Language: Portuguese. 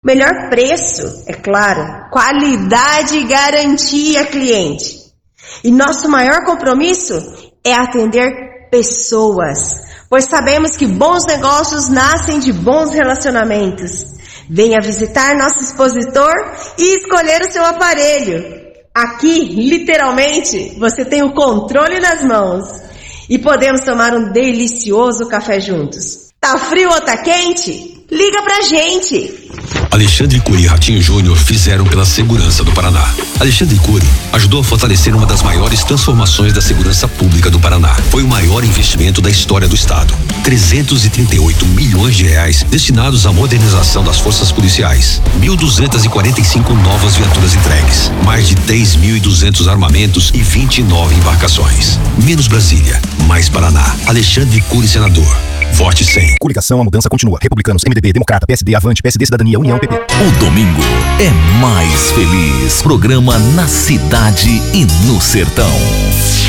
Melhor preço, é claro, qualidade e garantia, cliente. E nosso maior compromisso é atender pessoas, pois sabemos que bons negócios nascem de bons relacionamentos. Venha visitar nosso expositor e escolher o seu aparelho. Aqui, literalmente, você tem o controle nas mãos e podemos tomar um delicioso café juntos. Tá frio ou tá quente? Liga pra gente! Alexandre Cury e Ratinho Júnior fizeram pela segurança do Paraná. Alexandre Cury ajudou a fortalecer uma das maiores transformações da segurança pública do Paraná. Foi o maior investimento da história do estado. 338 milhões de reais destinados à modernização das forças policiais. 1.245 novas viaturas entregues. Mais de 3.200 armamentos e 29 embarcações. Menos Brasília, mais Paraná. Alexandre Cury, senador. Vote 100. Coligação, a mudança continua. Republicanos, MDB, Democrata, PSD, Avante, PSD, Cidadania, União, PP. O domingo é mais feliz. Programa na cidade e no sertão.